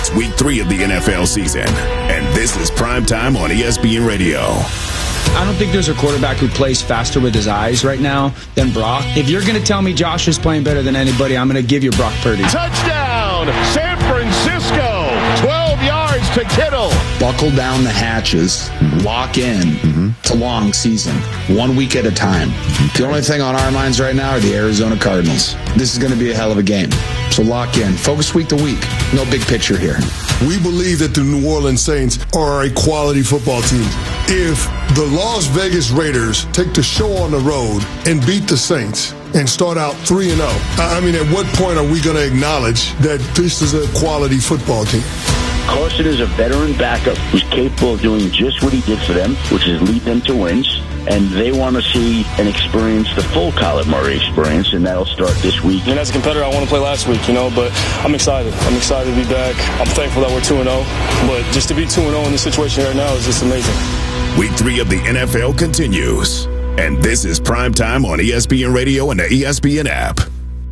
It's week 3 of the NFL season, and this is Primetime on ESPN Radio. I don't think there's a quarterback who plays faster with his eyes right now than Brock. If you're going to tell me Josh is playing better than anybody, I'm going to give you Brock Purdy. Touchdown, San Francisco. 12 yards to Kittle. Buckle down the hatches, lock in. It's a long season, 1 week at a time. The only thing on our minds right now are the Arizona Cardinals. This is going to be a hell of a game. So lock in. Focus week to week. No big picture here. We believe that the New Orleans Saints are a quality football team. If the Las Vegas Raiders take the show on the road and beat the Saints and start out 3-0, I mean, at what point are we going to acknowledge that this is a quality football team? Carson is a veteran backup who's capable of doing just what he did for them, which is lead them to wins. And they want to see and experience the full Kyler Murray experience, and that'll start this week. And as a competitor, I want to play last week, but I'm excited. I'm excited to be back. I'm thankful that we're 2-0, but just to be 2-0 in this situation right now is just amazing. Week 3 of the NFL continues, and this is Primetime on ESPN Radio and the ESPN app.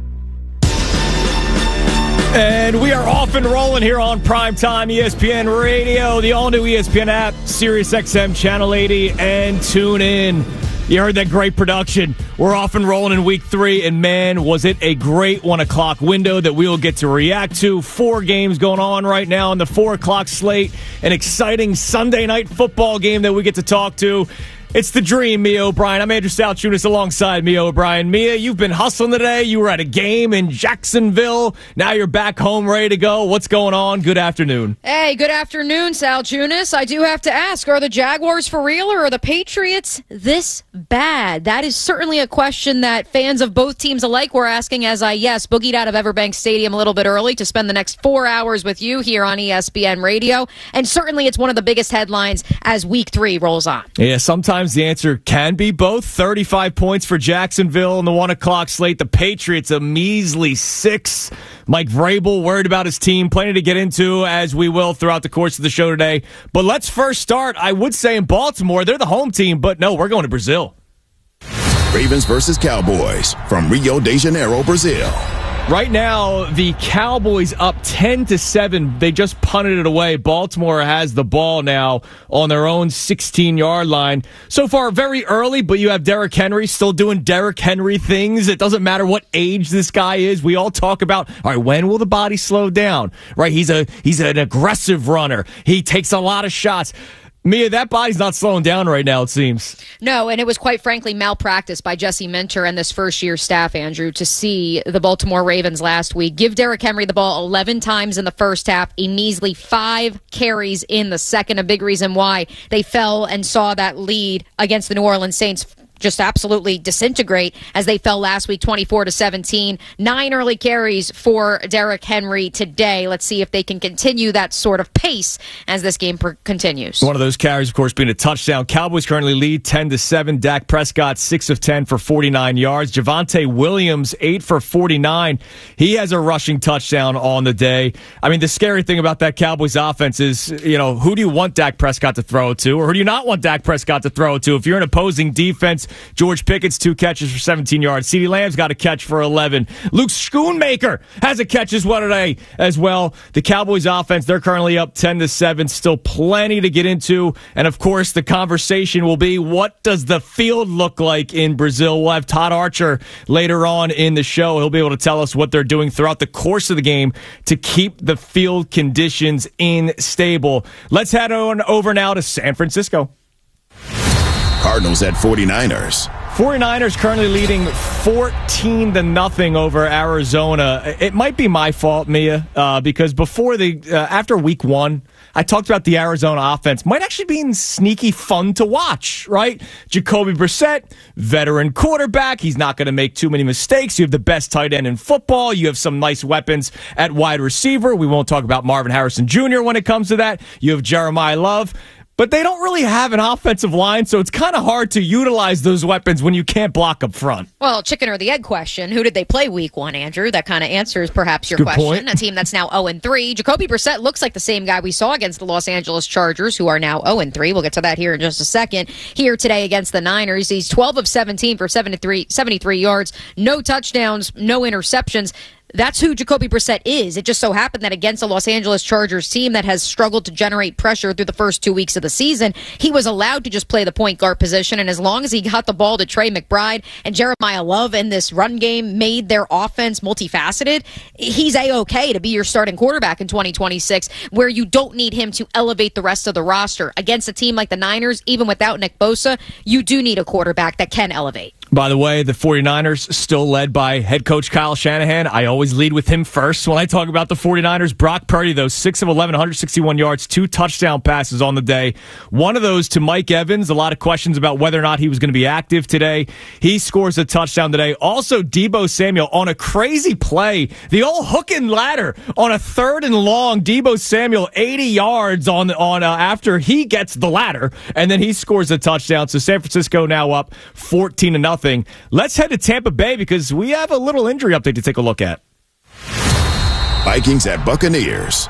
And we are off and rolling here on Primetime ESPN Radio, the all-new ESPN app, SiriusXM Channel 80, and tune in. You heard that great production. We're off and rolling in week 3, and man, was it a great 1 o'clock window that we will get to react to. 4 games going on right now on the 4 o'clock slate. An exciting Sunday night football game that we get to talk to. It's the dream, Mia O'Brien. I'm Andrew Salchunas alongside Mia O'Brien. Mia, you've been hustling today. You were at a game in Jacksonville. Now you're back home ready to go. What's going on? Good afternoon. Hey, good afternoon, Salchunas. I do have to ask, are the Jaguars for real or are the Patriots this bad? That is certainly a question that fans of both teams alike were asking as I, boogied out of Everbank Stadium a little bit early to spend the next 4 hours with you here on ESPN Radio. And certainly it's one of the biggest headlines as week 3 rolls on. Yeah, sometimes the answer can be both. 35 points for Jacksonville in the 1 o'clock slate. The Patriots a measly 6. Mike Vrabel worried about his team. Plenty to get into, as we will throughout the course of the show today. But let's first start, I would say, in Baltimore. They're the home team, but no, we're going to Brazil. Ravens versus Cowboys from Rio de Janeiro, Brazil. Right now, the Cowboys up 10-7. They just punted it away. Baltimore has the ball now on their own 16-yard line. So far, very early, but you have Derrick Henry still doing Derrick Henry things. It doesn't matter what age this guy is. We all talk about, all right, when will the body slow down? Right? He's an aggressive runner. He takes a lot of shots. Mia, that body's not slowing down right now, it seems. No, and it was quite frankly malpractice by Jesse Minter and this first-year staff, Andrew, to see the Baltimore Ravens last week give Derrick Henry the ball 11 times in the first half, a measly 5 carries in the second. A big reason why they fell and saw that lead against the New Orleans Saints just absolutely disintegrate as they fell last week 24-17. 9 early carries for Derrick Henry today. Let's see if they can continue that sort of pace as this game continues. One of those carries, of course, being a touchdown. Cowboys currently lead 10-7. Dak Prescott 6 of 10 for 49 yards. Javonte Williams 8 for 49. He has a rushing touchdown on the day. I mean, the scary thing about that Cowboys offense is, who do you want Dak Prescott to throw it to, or who do you not want Dak Prescott to throw it to? If you're an opposing defense, George Pickett's 2 catches for 17 yards. CeeDee Lamb's got a catch for 11. Luke Schoonmaker has a catch as well today as well. The Cowboys offense, they're currently up 10-7. Still plenty to get into. And, of course, the conversation will be, what does the field look like in Brazil? We'll have Todd Archer later on in the show. He'll be able to tell us what they're doing throughout the course of the game to keep the field conditions stable. Let's head on over now to San Francisco. Cardinals at 49ers. 49ers currently leading 14-0 over Arizona. It might be my fault, Mia, because after week 1, I talked about the Arizona offense might actually be sneaky fun to watch, right? Jacoby Brissett, veteran quarterback. He's not going to make too many mistakes. You have the best tight end in football. You have some nice weapons at wide receiver. We won't talk about Marvin Harrison Jr. when it comes to that. You have Jeremiah Love. But they don't really have an offensive line, so it's kind of hard to utilize those weapons when you can't block up front. Well, chicken or the egg question. Who did they play week 1, Andrew? That kind of answers perhaps your question. Point. A team that's now 0-3. Jacoby Brissett looks like the same guy we saw against the Los Angeles Chargers, who are now 0-3. We'll get to that here in just a second. Here today against the Niners, he's 12 of 17 for 73 yards, no touchdowns, no interceptions. That's who Jacoby Brissett is. It just so happened that against a Los Angeles Chargers team that has struggled to generate pressure through the first 2 weeks of the season, he was allowed to just play the point guard position. And as long as he got the ball to Trey McBride and Jeremiah Love in this run game made their offense multifaceted, he's A-okay to be your starting quarterback in 2026, where you don't need him to elevate the rest of the roster. Against a team like the Niners, even without Nick Bosa, you do need a quarterback that can elevate. By the way, the 49ers still led by head coach Kyle Shanahan. I always lead with him first when I talk about the 49ers. Brock Purdy, though, 6 of 11, 161 yards, 2 touchdown passes on the day. One of those to Mike Evans. A lot of questions about whether or not he was going to be active today. He scores a touchdown today. Also, Deebo Samuel on a crazy play. The old hook and ladder on a 3rd and long. Deebo Samuel 80 yards on after he gets the ladder, and then he scores a touchdown. So San Francisco now up 14-0. Let's head to Tampa Bay because we have a little injury update to take a look at. Vikings at Buccaneers.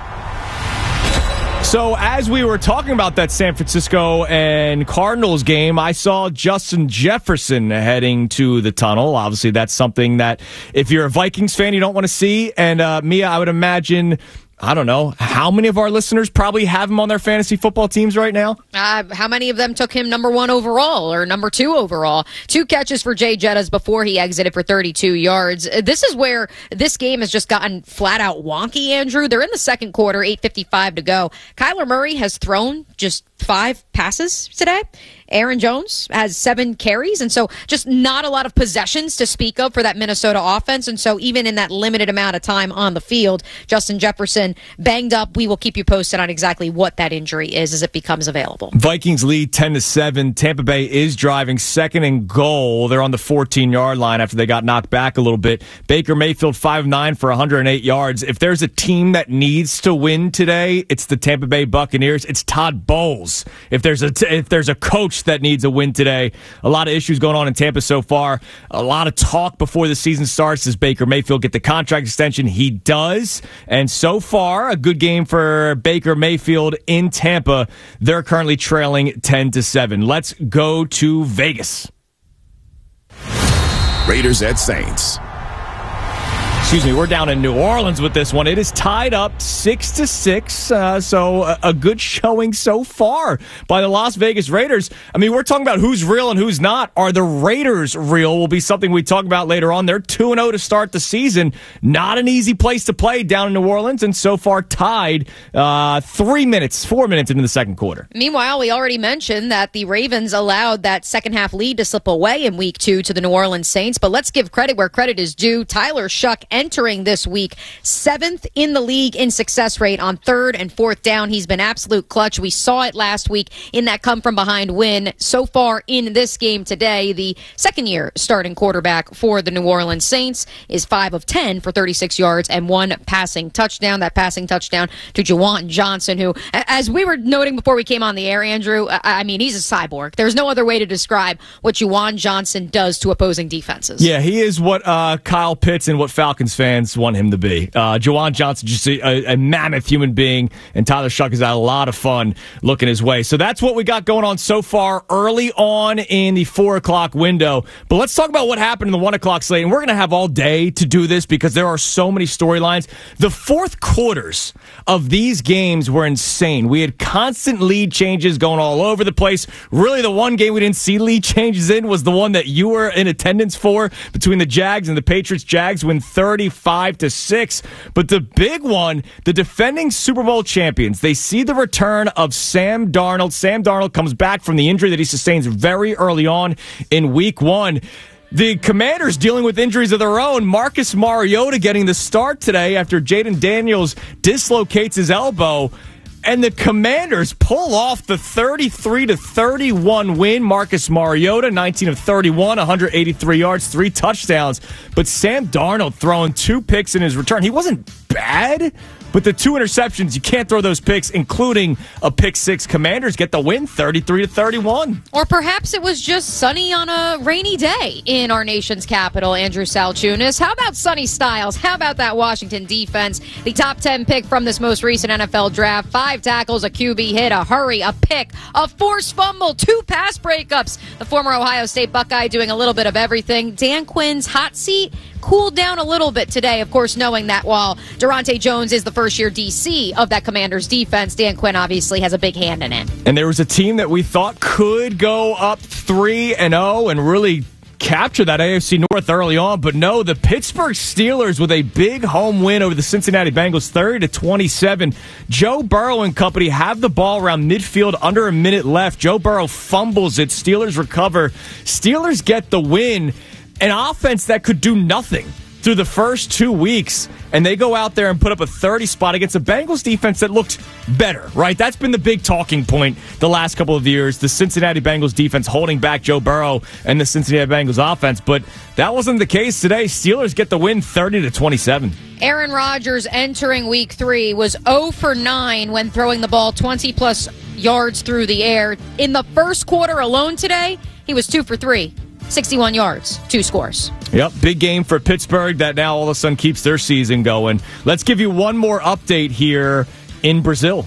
So as we were talking about that San Francisco and Cardinals game, I saw Justin Jefferson heading to the tunnel. Obviously, that's something that if you're a Vikings fan, you don't want to see. And Mia, I would imagine, I don't know, how many of our listeners probably have him on their fantasy football teams right now? How many of them took him number 1 overall or number 2 overall? 2 catches for Jay Jettas before he exited for 32 yards. This is where this game has just gotten flat out wonky, Andrew. They're in the second quarter, 8:55 to go. Kyler Murray has thrown just 5 passes today. Aaron Jones has 7 carries, and so just not a lot of possessions to speak of for that Minnesota offense. And so even in that limited amount of time on the field, Justin Jefferson banged up. We will keep you posted on exactly what that injury is as it becomes available. Vikings lead 10-7. Tampa Bay is driving 2nd and goal. They're on the 14-yard line after they got knocked back a little bit. Baker Mayfield 5-9 for 108 yards. If there's a team that needs to win today, it's the Tampa Bay Buccaneers. It's Todd Bowles. If there's a coach that needs a win today, a lot of issues going on in Tampa so far. A lot of talk before the season starts. Does Baker Mayfield get the contract extension? He does. And so far, a good game for Baker Mayfield in Tampa. They're currently trailing 10-7. Let's go to Vegas. Raiders at Saints. Excuse me, we're down in New Orleans with this one. It is tied up 6-6, so a good showing so far by the Las Vegas Raiders. I mean, we're talking about who's real and who's not. Are the Raiders real? Will be something we talk about later on. They're 2-0 to start the season. Not an easy place to play down in New Orleans, and so far tied 4 minutes into the second quarter. Meanwhile, we already mentioned that the Ravens allowed that second-half lead to slip away in Week 2 to the New Orleans Saints, but let's give credit where credit is due. Tyler Shuck entering this week 7th in the league in success rate on 3rd and 4th down. He's been absolute clutch. We saw it last week in that come-from-behind win. So far in this game today, the second-year starting quarterback for the New Orleans Saints is 5 of 10 for 36 yards and 1 passing touchdown. That passing touchdown to Juwan Johnson, who, as we were noting before we came on the air, Andrew, I mean, he's a cyborg. There's no other way to describe what Juwan Johnson does to opposing defenses. Yeah, he is what Kyle Pitts and what Falcons fans want him to be. Juwan Johnson, just a mammoth human being, and Tyler Shuck has had a lot of fun looking his way. So that's what we got going on so far early on in the 4 o'clock window. But let's talk about what happened in the 1 o'clock slate. And we're going to have all day to do this because there are so many storylines. The fourth quarters of these games were insane. We had constant lead changes going all over the place. Really, the one game we didn't see lead changes in was the one that you were in attendance for between the Jags and the Patriots. Jags win 35-6. But the big one, the defending Super Bowl champions, they see the return of Sam Darnold. Sam Darnold comes back from the injury that he sustains very early on in Week 1. The Commanders dealing with injuries of their own. Marcus Mariota getting the start today after Jaden Daniels dislocates his elbow. And the Commanders pull off the 33-31 win. Marcus Mariota, 19 of 31, 183 yards, 3 touchdowns. But Sam Darnold throwing 2 picks in his return. He wasn't bad, but the 2 interceptions, you can't throw those picks, including a pick 6. Commanders get the win, 33-31. Or perhaps it was just sunny on a rainy day in our nation's capital, Andrew Salchunas. How about Sonny Styles? How about that Washington defense? The top 10 pick from this most recent NFL draft. 5 tackles, a QB hit, a hurry, a pick, a forced fumble, 2 pass breakups. The former Ohio State Buckeye doing a little bit of everything. Dan Quinn's hot seat cooled down a little bit today, of course, knowing that while Durante Jones is the first-year DC of that Commanders defense, Dan Quinn obviously has a big hand in it. And there was a team that we thought could go up 3-0 and really capture that AFC North early on, but no, the Pittsburgh Steelers with a big home win over the Cincinnati Bengals, 30-27. Joe Burrow and company have the ball around midfield, under a minute left. Joe Burrow fumbles it. Steelers recover. Steelers get the win. An offense that could do nothing through the first 2 weeks, and they go out there and put up a 30 spot against a Bengals defense that looked better, right? That's been the big talking point the last couple of years, the Cincinnati Bengals defense holding back Joe Burrow and the Cincinnati Bengals offense, but that wasn't the case today. Steelers get the win 30-27. Aaron Rodgers entering week 3 was 0 for 9 when throwing the ball 20-plus yards through the air. In the first quarter alone today, he was 2 for 3. 61 yards, 2 scores. Yep, big game for Pittsburgh that now all of a sudden keeps their season going. Let's give you one more update here in Brazil.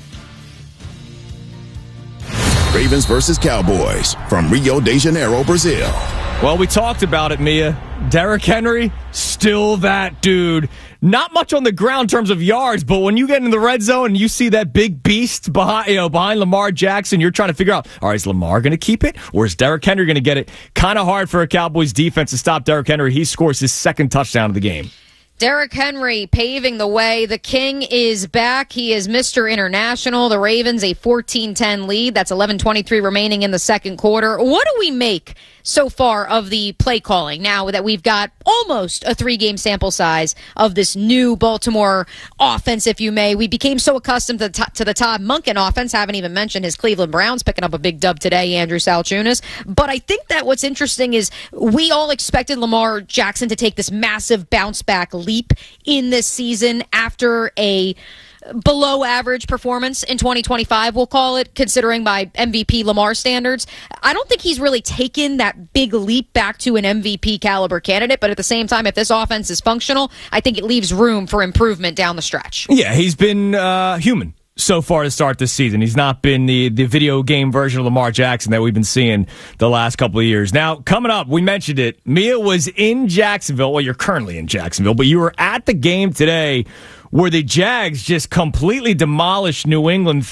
Ravens versus Cowboys from Rio de Janeiro, Brazil. Well, we talked about it, Mia. Derrick Henry, still that dude. Not much on the ground in terms of yards, but when you get in the red zone and you see that big beast behind Lamar Jackson, you're trying to figure out, all right, is Lamar going to keep it or is Derrick Henry going to get it? Kind of hard for a Cowboys defense to stop Derrick Henry. He scores his second touchdown of the game. Derrick Henry paving the way. The King is back. He is Mr. International. The Ravens a 14-10 lead. That's 11:23 remaining in the second quarter. What do we make so far of the play calling now that we've got almost a 3-game sample size of this new Baltimore offense, if you may? We became so accustomed to the Todd Monken offense. Haven't even mentioned his Cleveland Browns picking up a big dub today, Andrew Salchunas. But I think that what's interesting is we all expected Lamar Jackson to take this massive bounce-back leap in this season after a below average performance in 2025, we'll call it, considering by MVP Lamar standards. I don't think he's really taken that big leap back to an MVP caliber candidate, but at the same time, if this offense is functional, I think it leaves room for improvement down the stretch. Yeah, he's been human so far to start this season. He's not been the video game version of Lamar Jackson that we've been seeing the last couple of years. Now, coming up, we mentioned it. Mia was in Jacksonville. Well, you're currently in Jacksonville, but you were at the game today where the Jags just completely demolished New England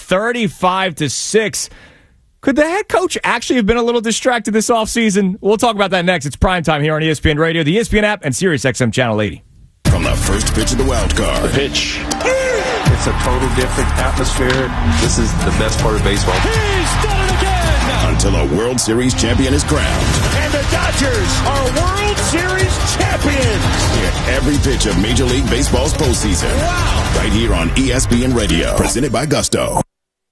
35-6. Could the head coach actually have been a little distracted this offseason? We'll talk about that next. It's primetime here on ESPN Radio, the ESPN app, and SiriusXM Channel 80. From the first pitch of the wild card. The pitch. It's a total different atmosphere. This is the best part of baseball. He's done it again! Until a World Series champion is crowned. And the Dodgers are World Series champions! Hear every pitch of Major League Baseball's postseason. Wow! Right here on ESPN Radio. Presented by Gusto.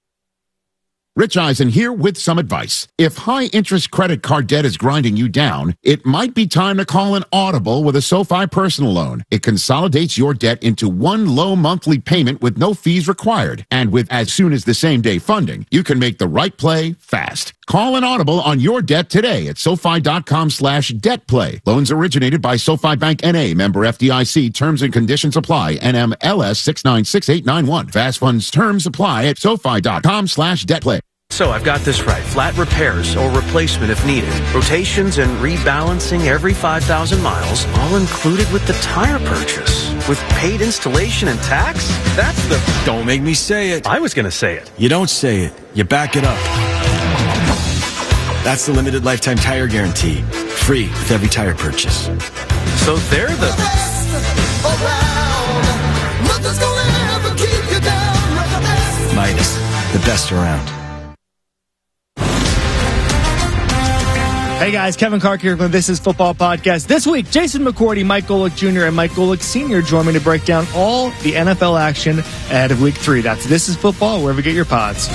Rich Eisen here with some advice. If high-interest credit card debt is grinding you down, it might be time to call an audible with a SoFi personal loan. It consolidates your debt into one low monthly payment with no fees required. And with as soon as the same-day funding, you can make the right play fast. Call an audible on your debt today at SoFi.com/debtplay. Loans originated by SoFi Bank N.A., member FDIC. Terms and conditions apply. NMLS 696891. Fast funds terms apply at SoFi.com/debtplay. So I've got this right. Flat repairs or replacement if needed. Rotations and rebalancing every 5,000 miles, all included with the tire purchase. With paid installation and tax? That's the... Don't make me say it. I was going to say it. You don't say it. You back it up. That's the limited lifetime tire guarantee. Free with every tire purchase. So they're the... Midas, the best around. Hey guys, Kevin Clark here from This Is Football Podcast. This week, Jason McCourty, Mike Golick Jr., and Mike Golick Sr. join me to break down all the NFL action ahead of Week 3. That's This Is Football, wherever you get your pods.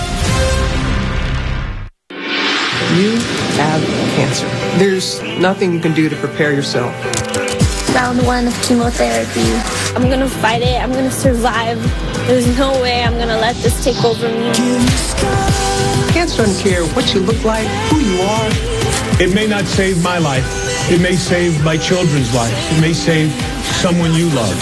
You have cancer. There's nothing you can do to prepare yourself. Round 1 of chemotherapy. I'm going to fight it. I'm going to survive. There's no way I'm going to let this take over me. Cancer doesn't care what you look like, who you are. It may not save my life. It may save my children's life. It may save someone you love.